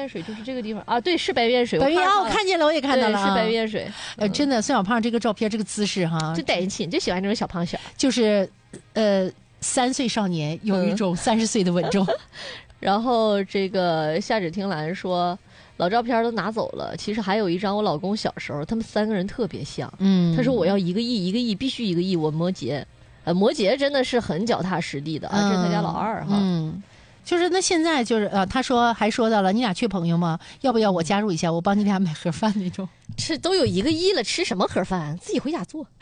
堰水就是这个地方啊，对，是白云堰水。 白云我看见了，我也看到了， 是白云堰水。 真的，孙小胖这个照片，这个姿势哈， 就带人亲，就喜欢这种小胖小， 就是3岁少年有一种30岁的稳重。 然后这个夏芷听兰说，老照片都拿走了，其实还有一张我老公小时候，他们3个人特别像。他说我要1个亿，1个亿必须1个亿。我摩羯，摩羯真的是很脚踏实地的啊，这是他家老二哈。 就是那现在就是他还说到了，你俩缺朋友吗？要不要我加入一下，我帮你俩买盒饭那种。 吃都有1个亿了，吃什么盒饭？自己回家做。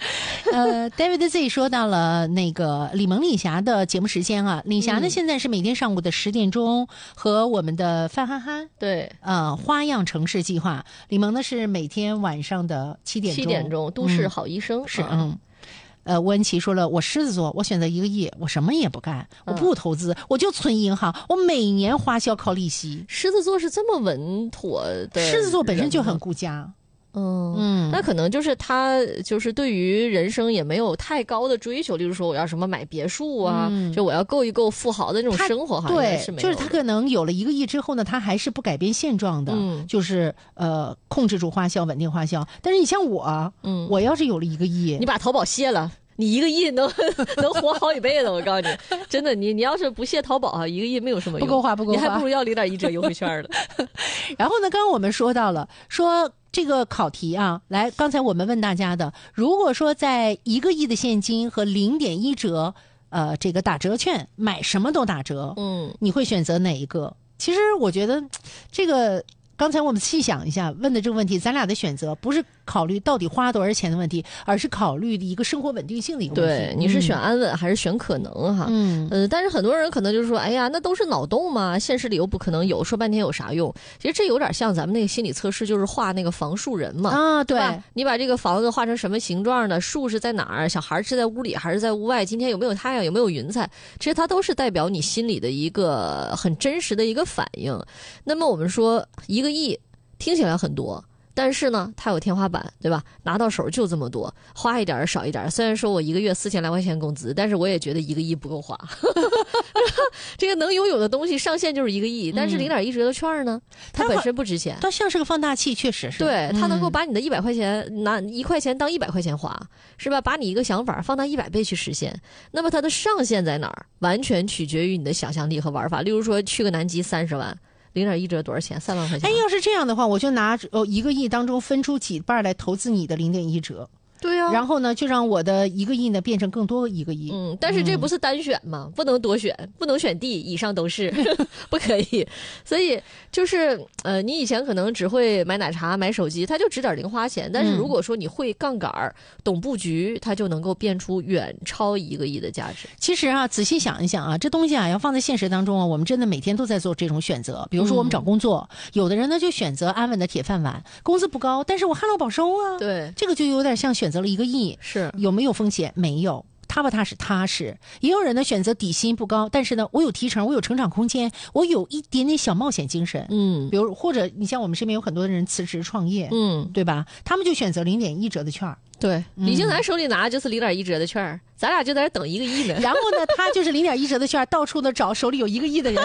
David Z 说到了那个李萌李霞的节目时间啊，李霞呢现在是每天上午的10点钟和我们的范憨憨对花样城市计划，李萌呢是每天晚上的7点钟都市好医生是吴文琪说了，我狮子座，我选择1个亿，我什么也不干，我不投资，我就存银行，我每年花销靠利息。 狮子座是这么稳妥的， 狮子座本身就很顾家。 那可能就是他就是对于人生也没有太高的追求，例如说我要什么买别墅啊，就我要够一够富豪的那种生活，好像是没有。 就是他可能有了1个亿之后呢，他还是不改变现状的，就是控制住花销，稳定花销。但是你像我，我要是有了1个亿， 你把淘宝卸了。你1个亿能活好几辈子，我告诉你，真的，你要是不卸淘宝啊，1个亿没有什么用， 不够花， 你还不如要0.1折优惠券了。 然后呢，刚刚我们说到了，说这个考题啊，来，刚才我们问大家的，如果说在1个亿的现金和0.1折，这个打折券买什么都打折，你会选择哪一个？其实我觉得这个。刚才我们细想一下问的这个问题，咱俩的选择不是考虑到底花多少钱的问题，而是考虑一个生活稳定性的一个问题。 对，你是选安稳还是选可能哈？但是很多人可能就是说，哎呀，那都是脑洞嘛，现实里又不可能有，说半天有啥用？其实这有点像咱们那个心理测试，就是画那个房树人嘛。 啊，对， 你把这个房子画成什么形状的，树是在哪儿，小孩是在屋里还是在屋外，今天有没有太阳，有没有云彩，其实它都是代表你心里的一个很真实的一个反应。那么我们说1个亿听起来很多，但是呢它有天花板，对吧？拿到手就这么多，花一点少一点。虽然说我1个月4000来块钱工资，但是我也觉得1个亿不够花。这个能拥有的东西上限就是1个亿，但是0.1折的券呢，它本身不值钱， 它像是个放大器，确实是。 对，它能够把你的100块钱拿1块钱当100块钱花，是吧？把你一个想法放大100倍去实现。那么它的上限在哪儿？完全取决于你的想象力和玩法。例如说去个南极30万。0.1折多少钱？3万块钱。 要是这样的话，我就拿1个亿当中分出几半来投资你的0.1折。 对呀， 然后呢，就让我的1个亿呢变成更多1个亿。 但是这不是单选吗？不能多选，不能选 D， 以上都是不可以。所以就是你以前可能只会买奶茶、买手机，它就值点零花钱。但是如果说你会杠杆、懂布局，它就能够变出远超1个亿的价值。 其实啊，仔细想一想啊，这东西啊要放在现实当中啊，我们真的每天都在做这种选择。比如说我们找工作，有的人呢就选择安稳的铁饭碗，工资不高，但是我旱涝保收啊。 对， 这个就有点像选择了1个亿， 是有没有风险？没有。踏不踏实？踏实。也有人呢选择底薪不高，但是呢，我有提成，我有成长空间，我有一点点小冒险精神。比如或者你像我们身边有很多的人辞职创业，对吧？他们就选择0.1折的券。 对，李静南手里拿就是0.1折的券，咱俩就在这等1个亿呢。 然后呢，他就是0.1折的券，到处的找手里有1个亿的人。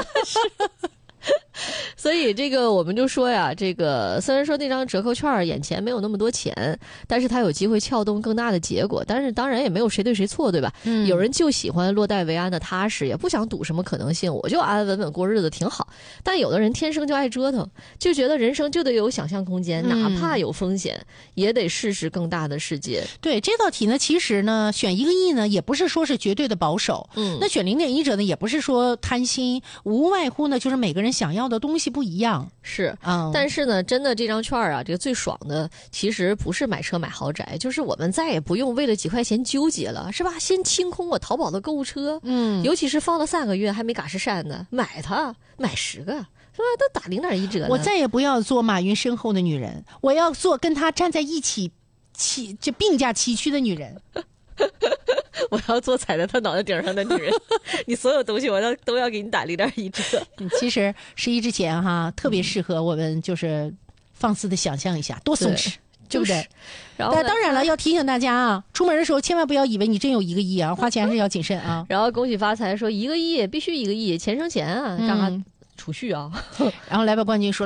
所以这个我们就说呀，这个虽然说那张折扣券眼前没有那么多钱，但是它有机会撬动更大的结果。但是当然也没有谁对谁错，对吧？有人就喜欢落袋为安的踏实，也不想赌什么可能性，我就安安稳稳过日子挺好。但有的人天生就爱折腾，就觉得人生就得有想象空间，哪怕有风险，也得试试更大的世界。 对，这道题呢，其实呢，选1个亿呢，也不是说是绝对的保守。那选0.1折呢，也不是说贪心，无外乎呢，就是每个人想要的东西不一样。 是，但是呢，真的这张券啊，这个最爽的其实不是买车买豪宅，就是我们再也不用为了几块钱纠结了，是吧？先清空我淘宝的购物车，尤其是放了3个月还没嘎实山呢，买它，买10个。是吧？都打0.1折呢。 我再也不要做马云身后的女人，我要做跟他站在一起，这并驾齐驱的女人。 我要做踩在他脑袋顶上的女人。你所有东西我都要给你打0.1折。 其实11之前哈，特别适合我们就是放肆的想象一下，多松弛。对不对？ 然后当然了，要提醒大家啊，出门的时候千万不要以为你真有1个亿啊，花钱还是要谨慎啊。 然后恭喜发财说1个亿必须1个亿，钱生钱啊，干嘛储蓄啊？ 然后来吧冠军说。